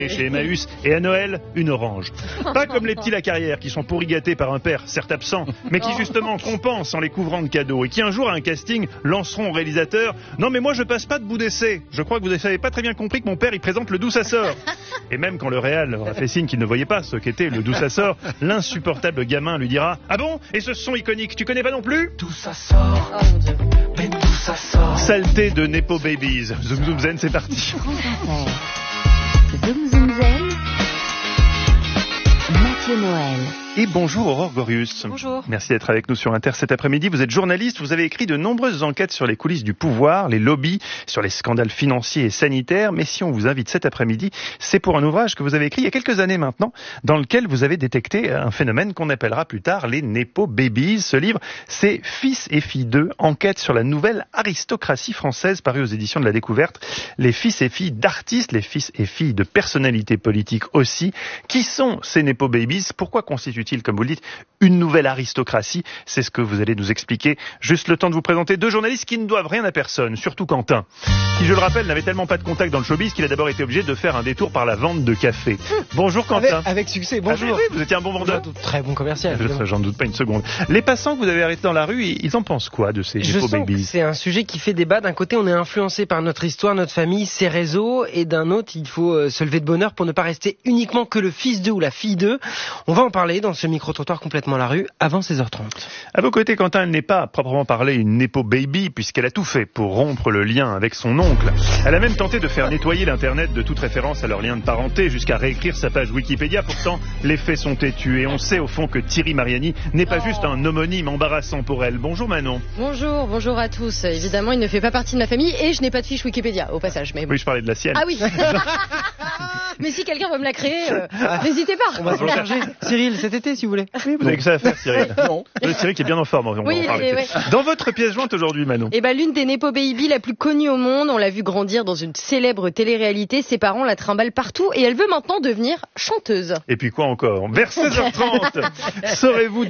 Chez Emmaüs et à Noël, une orange. Pas comme les petits Lacarrière qui sont pourri gâtés par un père, certes absent, mais qui justement compensent en les couvrant de cadeaux et qui un jour à un casting lanceront au réalisateur « Non mais moi je passe pas de bout d'essai, je crois que vous n'avez pas très bien compris que mon père il présente le D'où ça sort ». Et même quand le réal aura fait signe qu'il ne voyait pas ce qu'était le D'où ça sort, l'insupportable gamin lui dira « Ah bon ? Et ce son iconique, tu connais pas non plus ?» D'où ça sort, Oh mon Dieu. mais d'où ça sort. Saleté de Nepo Babies. Zoom Zoom Zen, c'est parti. Zoom Zoom Zen, Mathieu Noël. Et bonjour Aurore Gorius. Bonjour. Merci d'être avec nous sur Inter cet après-midi. Vous êtes journaliste, vous avez écrit de nombreuses enquêtes sur les coulisses du pouvoir, les lobbies, sur les scandales financiers et sanitaires. Mais si on vous invite cet après-midi, c'est pour un ouvrage que vous avez écrit il y a quelques années maintenant, dans lequel vous avez détecté un phénomène qu'on appellera plus tard les Nepo Babies. Ce livre, c'est Fils et filles 2, enquête sur la nouvelle aristocratie française, paru aux éditions de la Découverte. Les fils et filles d'artistes, les fils et filles de personnalités politiques aussi. Qui sont ces Nepo Babies? Pourquoi constituent-ils, comme vous le dites, une nouvelle aristocratie? C'est ce que vous allez nous expliquer. Juste le temps de vous présenter deux journalistes qui ne doivent rien à personne, surtout Quentin, qui, je le rappelle, n'avait tellement pas de contact dans le showbiz qu'il a d'abord été obligé de faire un détour par la vente de café. Bonjour Quentin. Avec succès, bonjour. Ah, oui, vous étiez un bon vendeur. Très bon commercial. J'en doute pas une seconde. Les passants que vous avez arrêtés dans la rue, ils en pensent quoi de ces Je Nepo sens que Babies? c'est un sujet qui fait débat. D'un côté, on est influencé par notre histoire, notre famille, ses réseaux, et d'un autre, il faut se lever de bonne heure pour ne pas rester uniquement que le fils d'eux ou la fille d'eux. On va en parler dans ce micro-trottoir complètement la rue avant 16h30. À vos côtés, Quentin, elle n'est pas, à proprement parler, une Nepo Baby, puisqu'elle a tout fait pour rompre le lien avec son oncle. Elle a même tenté de faire nettoyer l'Internet de toute référence à leur lien de parenté, jusqu'à réécrire sa page Wikipédia. Pourtant, les faits sont têtus, et on sait au fond que Thierry Mariani n'est pas juste un homonyme embarrassant pour elle. Bonjour Manon. Bonjour à tous. Évidemment, il ne fait pas partie de ma famille et je n'ai pas de fiche Wikipédia, au passage. Mais bon. Oui, je parlais de la sienne. Ah oui. Mais si quelqu'un veut me la créer, n'hésitez pas. On va se charger. Cyril, cet été, si vous voulez. Vous avez que ça à faire, Cyril. Non. Cyril qui est bien en forme, on va Oui, en parler. ouais. Dans votre pièce jointe aujourd'hui, Manon. Eh ben, l'une des Nepo Baby la plus connue au monde, on l'a vu grandir dans une célèbre télé-réalité. Ses parents la trimballent partout et elle veut maintenant devenir chanteuse. Et puis quoi encore? Vers 16h30, saurez-vous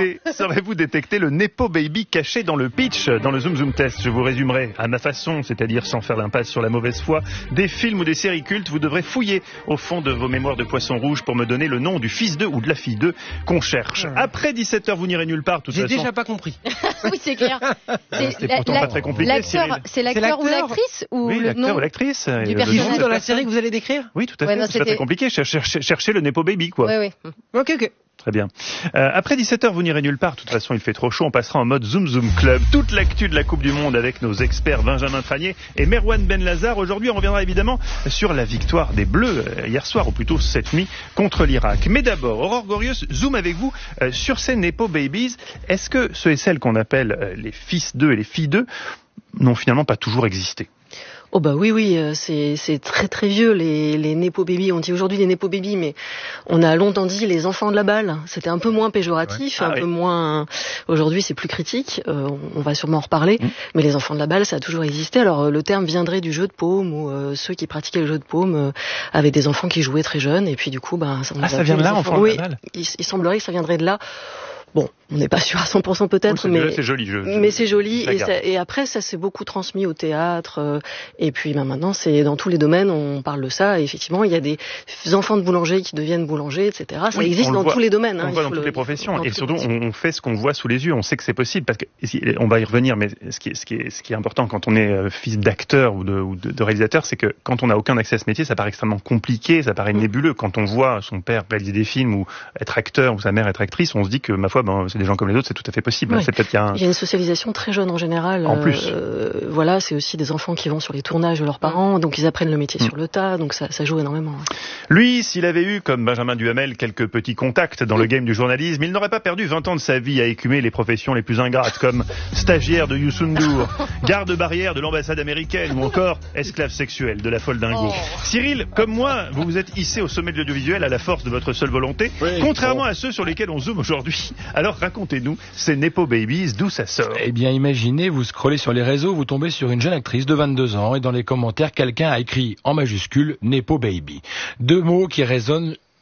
détecter le Nepo Baby caché dans le pitch, dans le Zoom Zoom Test? Je vous résumerai à ma façon, c'est-à-dire sans faire l'impasse sur la mauvaise foi, des films ou des séries cultes. Vous devrez fouiller au fond de vos mémoires de poisson rouge pour me donner le nom du fils d'eux ou de la fille d'eux qu'on cherche. Après 17h, vous n'irez nulle part, de toute J'ai façon. déjà pas compris. Oui, c'est clair. C'est pourtant pas très compliqué, Cyril. C'est l'acteur ou l'actrice ou Oui, le l'acteur nom ou l'actrice. du le personnage. Qui nom de joue la dans la personne. série que vous allez décrire? Oui, tout à Ouais, fait. non, C'est pas très c'était- compliqué. Cherchez le Nepo Baby, quoi. Oui. Ok. Très bien. Après 17h, vous n'irez nulle part. De toute façon, il fait trop chaud. On passera en mode Zoom Zoom Club. Toute l'actu de la Coupe du Monde avec nos experts Benjamin Tranier et Merwan Benlazar. Aujourd'hui, on reviendra évidemment sur la victoire des Bleus hier soir, ou plutôt cette nuit, contre l'Irak. Mais d'abord, Aurore Gorius, zoom avec vous sur ces Nepo Babies. Est-ce que ceux et celles qu'on appelle les fils d'eux et les filles d'eux n'ont finalement pas toujours existé? Oh bah oui, c'est très très vieux les Nepo Baby. On dit aujourd'hui les Nepo Baby, mais on a longtemps dit les enfants de la balle. C'était un peu moins péjoratif, peu moins. Aujourd'hui, c'est plus critique. On va sûrement en reparler. Mais les enfants de la balle, ça a toujours existé. Alors le terme viendrait du jeu de paume, où ceux qui pratiquaient le jeu de paume avaient des enfants qui jouaient très jeunes, et puis du coup, ça vient de là, enfants de la balle. Il semblerait que ça viendrait de là. Bon, on n'est pas sûr à 100% peut-être, mais c'est joli. Mais c'est joli, et après ça s'est beaucoup transmis au théâtre, et puis maintenant c'est dans tous les domaines, on parle de ça, et effectivement il y a des enfants de boulangers qui deviennent boulangers, etc. Ça existe dans tous les domaines. On le voit dans toutes les professions, et surtout on fait ce qu'on voit sous les yeux, on sait que c'est possible, parce que on va y revenir, mais ce qui est important quand on est fils d'acteur ou de réalisateur, c'est que quand on n'a aucun accès à ce métier, ça paraît extrêmement compliqué, ça paraît nébuleux. Quand on voit son père réaliser des films ou être acteur ou sa mère être actrice, on se dit que ma foi, c'est des gens comme les autres, c'est tout à fait possible. Oui. C'est peut-être il y a une socialisation très jeune en général. En plus. Voilà, c'est aussi des enfants qui vont sur les tournages de leurs parents, donc ils apprennent le métier sur le tas, donc ça joue énormément. Lui, s'il avait eu, comme Benjamin Duhamel, quelques petits contacts dans le game du journalisme, il n'aurait pas perdu 20 ans de sa vie à écumer les professions les plus ingrates, comme stagiaire de Youssou N'Dour, garde-barrière de l'ambassade américaine, ou encore esclave sexuel de la folle dingo. Cyril, comme moi, vous vous êtes hissé au sommet de l'audiovisuel à la force de votre seule volonté, contrairement à ceux sur lesquels on zoome aujourd'hui. Alors racontez-nous, ces Nepo Babies, d'où ça sort? Eh bien, imaginez, vous scrollez sur les réseaux, vous tombez sur une jeune actrice de 22 ans et dans les commentaires, quelqu'un a écrit en majuscule Nepo Baby. Deux mots qui résonnent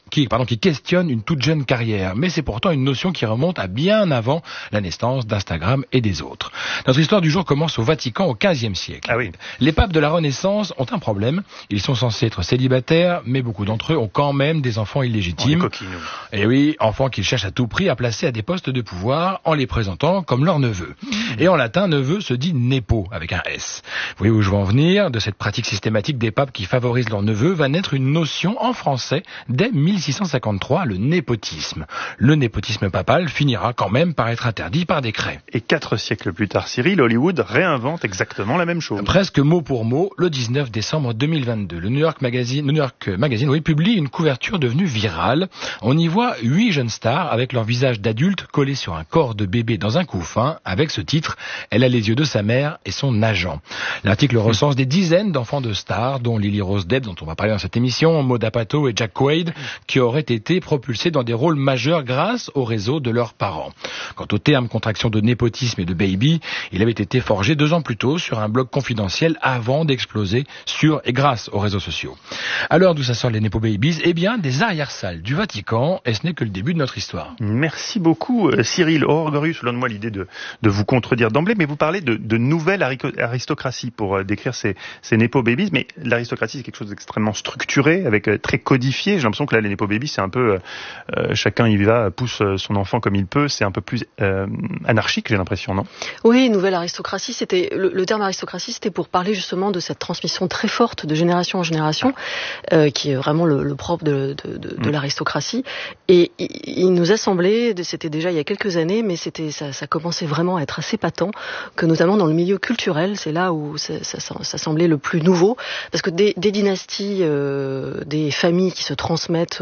qui questionne une toute jeune carrière. Mais c'est pourtant une notion qui remonte à bien avant la naissance d'Instagram et des autres. Notre histoire du jour commence au Vatican au XVe siècle. Ah oui. Les papes de la Renaissance ont un problème. Ils sont censés être célibataires, mais beaucoup d'entre eux ont quand même des enfants illégitimes. Et oui, enfants qu'ils cherchent à tout prix à placer à des postes de pouvoir en les présentant comme leurs neveux. Et en latin, neveu se dit nepo, avec un S. Vous voyez où je veux en venir? De cette pratique systématique des papes qui favorisent leurs neveux va naître une notion en français dès 1653, le népotisme. Le népotisme papal finira quand même par être interdit par décret. Et 4 siècles plus tard, Cyril, Hollywood réinvente exactement la même chose. Presque mot pour mot, le 19 décembre 2022, le New York Magazine publie une couverture devenue virale. On y voit 8 jeunes stars avec leur visage d'adultes collés sur un corps de bébé dans un couffin, avec ce titre « Elle a les yeux de sa mère et son agent ». L'article recense des dizaines d'enfants de stars, dont Lily Rose Depp, dont on va parler dans cette émission, Maud Apatow et Jack Quaid, qui auraient été propulsés dans des rôles majeurs grâce au réseau de leurs parents. Quant au terme contraction de népotisme et de baby, il avait été forgé 2 ans plus tôt sur un blog confidentiel avant d'exploser sur et grâce aux réseaux sociaux. À l'heure d'où ça sort les Nepo Babies, eh bien, des arrière-salles du Vatican, et ce n'est que le début de notre histoire. Merci beaucoup, Cyril. Orgueilleux, selon moi, l'idée de vous contredire d'emblée, mais vous parlez de nouvelle aristocratie pour décrire ces Nepo Babies, mais l'aristocratie, c'est quelque chose d'extrêmement structuré, avec très codifié. J'ai l'impression que là, les Nepo Babies, c'est un peu, chacun y va, pousse son enfant comme il peut, c'est un peu plus anarchique, j'ai l'impression, non? Oui, nouvelle aristocratie, c'était le terme aristocratie, c'était pour parler justement de cette transmission très forte de génération en génération, qui est vraiment le propre de l'aristocratie. Et il nous a semblé, c'était déjà il y a quelques années, mais ça commençait vraiment à être assez patent, que notamment dans le milieu culturel, c'est là où ça semblait le plus nouveau, parce que des dynasties, des familles qui se transmettent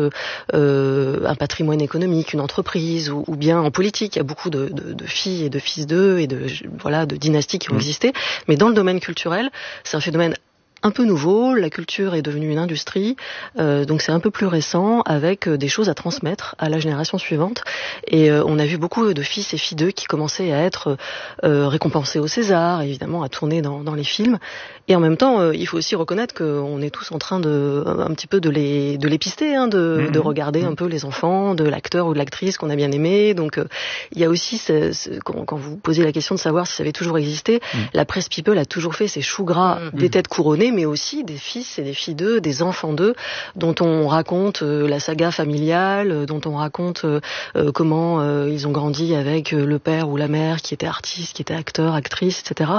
un patrimoine économique, une entreprise, ou bien en politique, il y a beaucoup de filles et de fils d'eux et de dynasties qui ont existé, mais dans le domaine culturel, c'est un phénomène un peu nouveau, la culture est devenue une industrie, donc c'est un peu plus récent, avec des choses à transmettre à la génération suivante. Et on a vu beaucoup de fils et filles d'eux qui commençaient à être récompensés au César, évidemment à tourner dans les films. Et en même temps, il faut aussi reconnaître qu'on est tous en train un petit peu de les pister, de regarder un peu les enfants de l'acteur ou de l'actrice qu'on a bien aimé. Donc il y a aussi, quand vous posez la question de savoir si ça avait toujours existé, la presse people a toujours fait ses choux gras des têtes couronnées, mais aussi des fils et des filles d'eux, des enfants d'eux, dont on raconte la saga familiale, dont on raconte comment ils ont grandi avec le père ou la mère qui était artiste, qui était acteur, actrice, etc.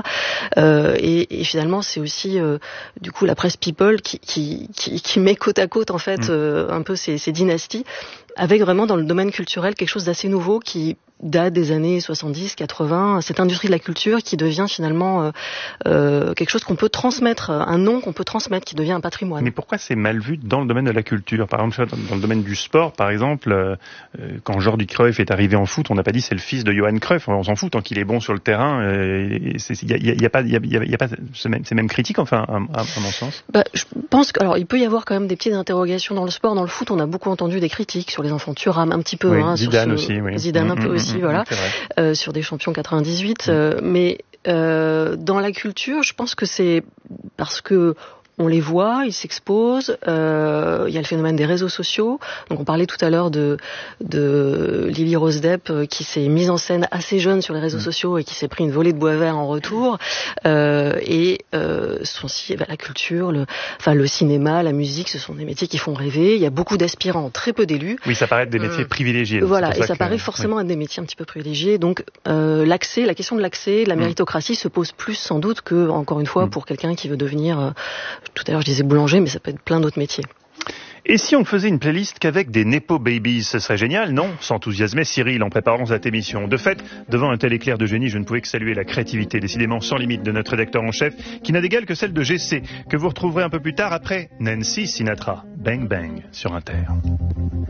Et finalement, c'est aussi du coup la presse people qui met côte à côte en fait un peu ces dynasties, avec vraiment dans le domaine culturel quelque chose d'assez nouveau qui date des années 70, 80, cette industrie de la culture qui devient finalement quelque chose qu'on peut transmettre, un nom qu'on peut transmettre, qui devient un patrimoine. Mais pourquoi c'est mal vu dans le domaine de la culture? Par exemple, dans le domaine du sport, par exemple, quand Jordi Cruyff est arrivé en foot, on n'a pas dit c'est le fils de Johan Cruyff, on s'en fout, tant qu'il est bon sur le terrain, il y a pas ces mêmes critiques, enfin, à mon sens. Je pense alors il peut y avoir quand même des petites interrogations dans le sport. Dans le foot, on a beaucoup entendu des critiques sur les enfants Thuram, un petit peu, oui, Zidane aussi, oui. Zidane un peu aussi. Voilà, sur des champions 98, mais dans la culture, je pense que c'est parce que on les voit, ils s'exposent, il y a le phénomène des réseaux sociaux. Donc on parlait tout à l'heure de Lily Rose Depp qui s'est mise en scène assez jeune sur les réseaux sociaux et qui s'est pris une volée de bois vert en retour. La culture, le cinéma, la musique, ce sont des métiers qui font rêver. Il y a beaucoup d'aspirants, très peu d'élus. Oui, ça paraît être des métiers privilégiés. Voilà, et ça paraît forcément être des métiers un petit peu privilégiés. Donc la question de l'accès, de la méritocratie se pose plus sans doute que, encore une fois, pour quelqu'un qui veut devenir... Tout à l'heure, je disais boulanger, mais ça peut être plein d'autres métiers. Et si on faisait une playlist qu'avec des Nepo Babies, ce serait génial, non? S'enthousiasmait Cyril en préparant cette émission. De fait, devant un tel éclair de génie, je ne pouvais que saluer la créativité décidément sans limite de notre rédacteur en chef, qui n'a d'égal que celle de GC, que vous retrouverez un peu plus tard après Nancy Sinatra. Bang Bang sur Inter.